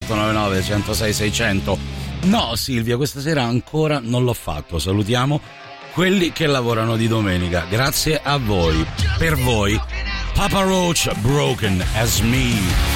3899 106 600. No Silvia, questa sera ancora non l'ho fatto. Salutiamo quelli che lavorano di domenica. Grazie a voi. Per voi Papa Roach, Broken as Me.